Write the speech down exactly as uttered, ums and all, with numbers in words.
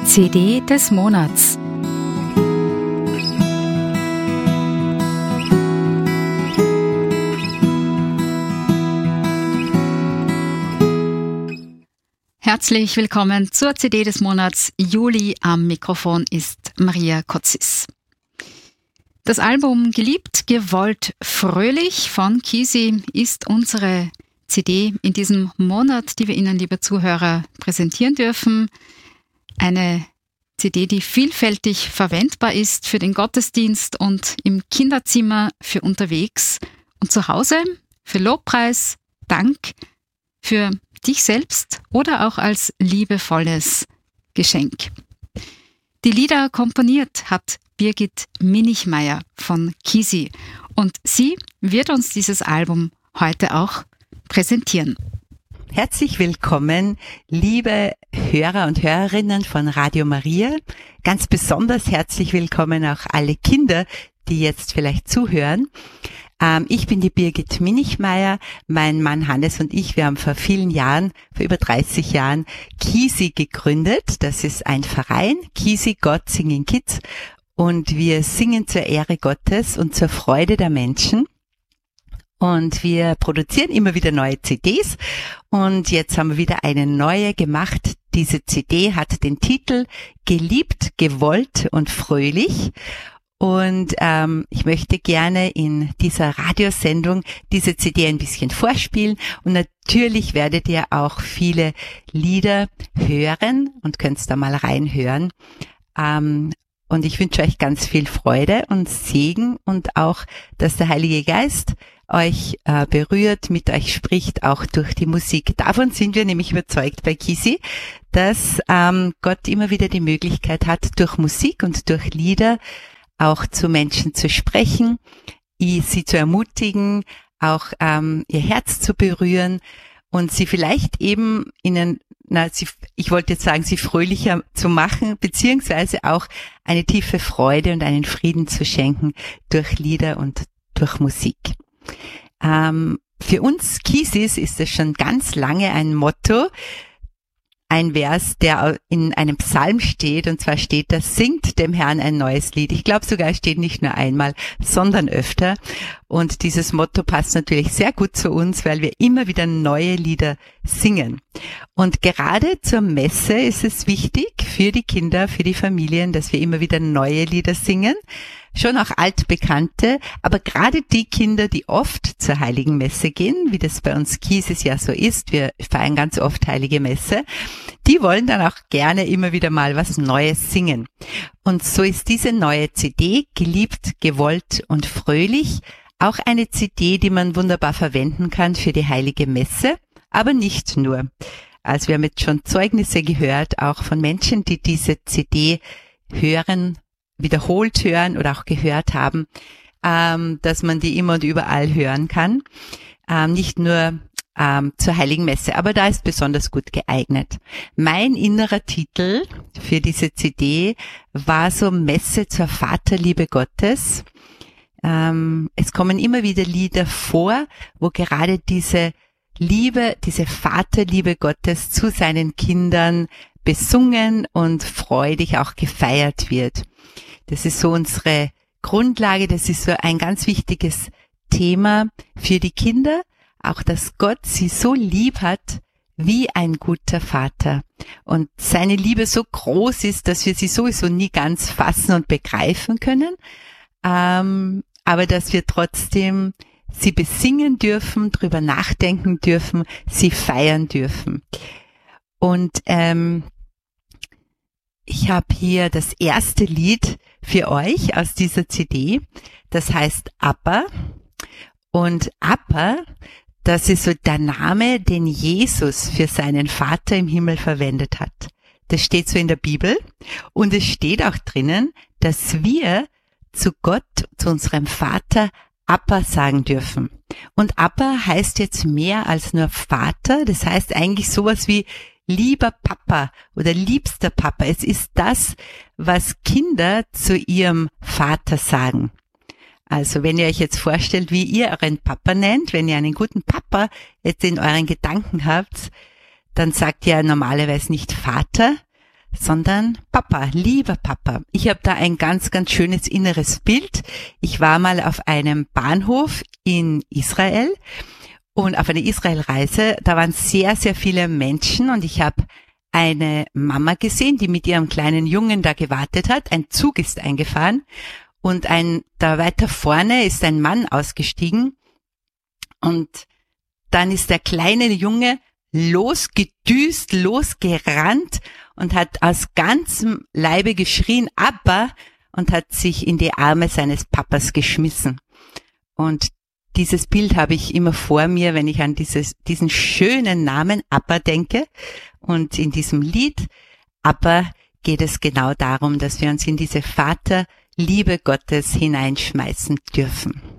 C D des Monats. Herzlich willkommen zur C D des Monats Juli. Am Mikrofon ist Maria Kotzis. Das Album Geliebt, gewollt, fröhlich von Kisi ist unsere C D in diesem Monat, die wir Ihnen, liebe Zuhörer, präsentieren dürfen. Eine C D, die vielfältig verwendbar ist für den Gottesdienst und im Kinderzimmer, für unterwegs und zu Hause, für Lobpreis, Dank, für dich selbst oder auch als liebevolles Geschenk. Die Lieder komponiert hat Birgit Minichmeier von Kisi und sie wird uns dieses Album heute auch präsentieren. Herzlich willkommen, liebe Hörer und Hörerinnen von Radio Maria. Ganz besonders herzlich willkommen auch alle Kinder, die jetzt vielleicht zuhören. Ähm, ich bin die Birgit Minichmeier. Mein Mann Hannes und ich, wir haben vor vielen Jahren, vor über dreißig Jahren, Kisi gegründet. Das ist ein Verein, Kisi God Singing Kids. Und wir singen zur Ehre Gottes und zur Freude der Menschen. Und wir produzieren immer wieder neue C Ds. Und jetzt haben wir wieder eine neue gemacht. Diese C D hat den Titel Geliebt, gewollt und fröhlich. Und ähm, ich möchte gerne in dieser Radiosendung diese C D ein bisschen vorspielen. Und natürlich werdet ihr auch viele Lieder hören und könnt da mal reinhören. Ähm, und ich wünsche euch ganz viel Freude und Segen und auch, dass der Heilige Geist euch äh, berührt, mit euch spricht, auch durch die Musik. Davon sind wir nämlich überzeugt bei Kisi, dass ähm, Gott immer wieder die Möglichkeit hat, durch Musik und durch Lieder auch zu Menschen zu sprechen, sie zu ermutigen, auch ähm, ihr Herz zu berühren und sie vielleicht eben ihnen, na, sie, ich wollte jetzt sagen, sie fröhlicher zu machen, beziehungsweise auch eine tiefe Freude und einen Frieden zu schenken durch Lieder und durch Musik. Ähm, für uns Kisis ist es schon ganz lange ein Motto, ein Vers, der in einem Psalm steht, und zwar steht da: Singt dem Herrn ein neues Lied. Ich glaube sogar, es steht nicht nur einmal, sondern öfter. Und dieses Motto passt natürlich sehr gut zu uns, weil wir immer wieder neue Lieder singen. Und gerade zur Messe ist es wichtig für die Kinder, für die Familien, dass wir immer wieder neue Lieder singen. Schon auch altbekannte, aber gerade die Kinder, die oft zur Heiligen Messe gehen, wie das bei uns Kisis ja so ist, wir feiern ganz oft Heilige Messe, die wollen dann auch gerne immer wieder mal was Neues singen. Und so ist diese neue C D, Geliebt, gewollt und fröhlich, auch eine C D, die man wunderbar verwenden kann für die Heilige Messe, aber nicht nur. Also wir haben jetzt schon Zeugnisse gehört, auch von Menschen, die diese C D hören, wiederholt hören oder auch gehört haben, ähm, dass man die immer und überall hören kann, ähm, nicht nur ähm, zur Heiligen Messe, aber da ist besonders gut geeignet. Mein innerer Titel für diese C D war so Messe zur Vaterliebe Gottes. Ähm, es kommen immer wieder Lieder vor, wo gerade diese Liebe, diese Vaterliebe Gottes zu seinen Kindern besungen und freudig auch gefeiert wird. Das ist so unsere Grundlage, das ist so ein ganz wichtiges Thema für die Kinder, auch dass Gott sie so lieb hat wie ein guter Vater und seine Liebe so groß ist, dass wir sie sowieso nie ganz fassen und begreifen können, ähm, aber dass wir trotzdem sie besingen dürfen, drüber nachdenken dürfen, sie feiern dürfen. Und ähm, ich habe hier das erste Lied für euch aus dieser C D, das heißt Abba. Und Abba, das ist so der Name, den Jesus für seinen Vater im Himmel verwendet hat. Das steht so in der Bibel und es steht auch drinnen, dass wir zu Gott, zu unserem Vater, Abba sagen dürfen. Und Abba heißt jetzt mehr als nur Vater, das heißt eigentlich sowas wie lieber Papa oder liebster Papa. Es ist das, was Kinder zu ihrem Vater sagen. Also wenn ihr euch jetzt vorstellt, wie ihr euren Papa nennt, wenn ihr einen guten Papa jetzt in euren Gedanken habt, dann sagt ihr normalerweise nicht Vater, sondern Papa, lieber Papa. Ich habe da ein ganz, ganz schönes inneres Bild. Ich war mal auf einem Bahnhof in Israel und auf einer Israelreise. Da waren sehr, sehr viele Menschen und ich habe eine Mama gesehen, die mit ihrem kleinen Jungen da gewartet hat. Ein Zug ist eingefahren und ein da weiter vorne ist ein Mann ausgestiegen und dann ist der kleine Junge losgedüst, losgerannt und hat aus ganzem Leibe geschrien, Abba, und hat sich in die Arme seines Papas geschmissen. Und dieses Bild habe ich immer vor mir, wenn ich an dieses, diesen schönen Namen Abba denke. Und in diesem Lied Abba geht es genau darum, dass wir uns in diese Vaterliebe Gottes hineinschmeißen dürfen.